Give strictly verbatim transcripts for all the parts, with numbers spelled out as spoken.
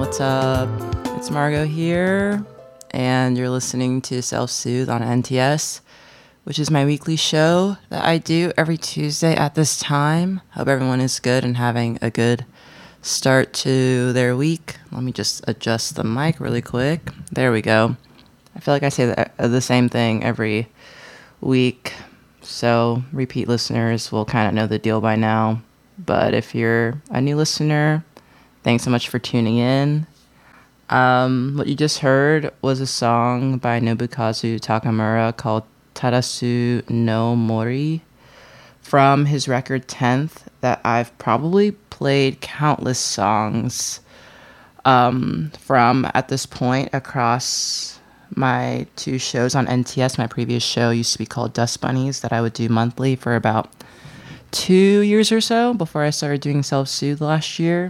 What's up? It's Margot here, and you're listening to Self Soothe on N T S, which is my weekly show that I do every Tuesday at this time. Hope everyone is good and having a good start to their week. Let me just adjust the mic really quick. There we go. I feel like I say the, the same thing every week, so repeat listeners will kind of know the deal by now. But if you're a new listener, thanks so much for tuning in. Um, what you just heard was a song by Nobukazu Takamura called Tarasu no Mori from his record tenth that I've probably played countless songs um, from at this point across my two shows on N T S. My previous show used to be called Dust Bunnies that I would do monthly for about two years or so before I started doing Self-Soothe last year.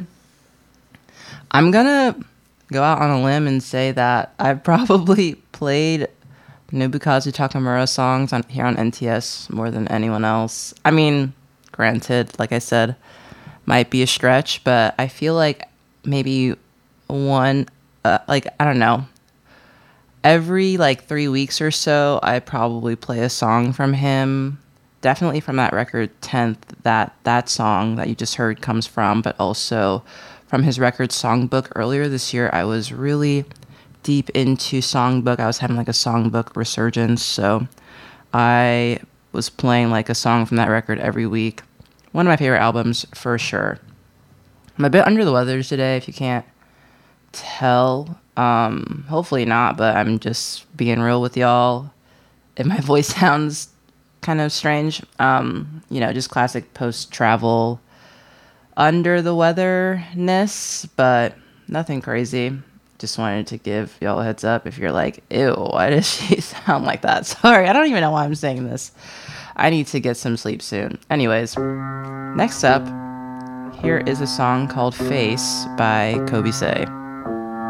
I'm gonna go out on a limb and say that I've probably played Nobukazu Takamura songs on here on N T S more than anyone else. I mean, granted, like I said, might be a stretch, but I feel like maybe one, uh, like, I don't know, every like three weeks or so, I probably play a song from him. Definitely from that record tenth that that song that you just heard comes from, but also from his record Songbook. Earlier this year, I was really deep into Songbook. I was having like a Songbook resurgence, so I was playing like a song from that record every week. One of my favorite albums for sure. I'm a bit under the weather today, if you can't tell. Um, hopefully not, but I'm just being real with y'all. If my voice sounds kind of strange, um, you know, just classic post-travel under the weatherness, but nothing crazy. Just wanted to give y'all a heads up if you're like, ew, why does she sound like that? Sorry, I don't even know why I'm saying this. I need to get some sleep soon. Anyways, next up, here is a song called Face by Kobe Say.